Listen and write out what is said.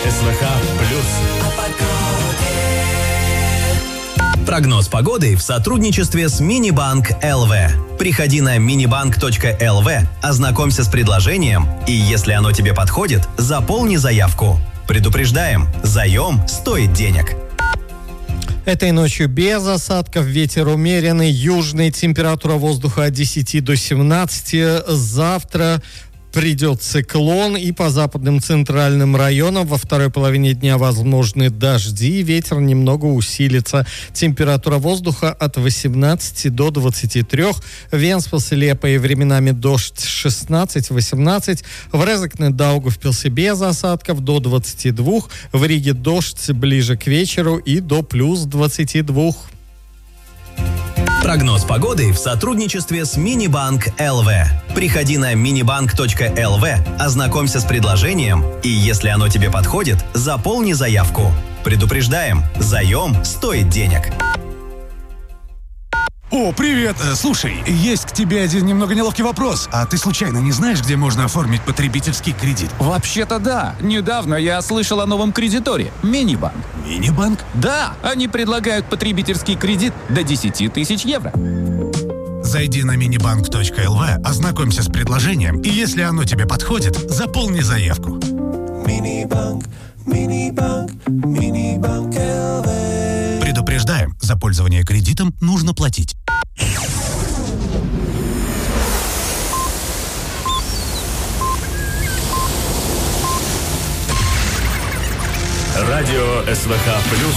СВХ плюс. Прогноз погоды в сотрудничестве с Минибанк ЛВ. Приходи на minibank.lv, ознакомься с предложением, и если оно тебе подходит, заполни заявку. Предупреждаем, заем стоит денег. Этой ночью без осадков, ветер умеренный, южный, температура воздуха от 10 до 17. Завтра придет циклон, и по западным центральным районам во второй половине дня возможны дожди, ветер немного усилится. Температура воздуха от 18 до 23. В Венспилсе, Лепое временами дождь 16-18. В Резекне, Даугавпилсе без осадков до 22. В Риге дождь ближе к вечеру и до плюс 22. Прогноз погоды в сотрудничестве с Минибанк ЛВ. Приходи на minibank.lv, ознакомься с предложением, и если оно тебе подходит, заполни заявку. Предупреждаем, заем стоит денег. О, привет! Слушай, есть к тебе один немного неловкий вопрос. А ты случайно не знаешь, где можно оформить потребительский кредит? Вообще-то да. Недавно я слышал о новом кредиторе – Минибанк. Минибанк? Да, они предлагают потребительский кредит до 10 тысяч евро. Зайди на minibank.lv, ознакомься с предложением, и если оно тебе подходит, заполни заявку. Минибанк, Минибанк, Минибанк ЛВ. Предупреждаем, за пользование кредитом нужно платить. Радио СВХ плюс.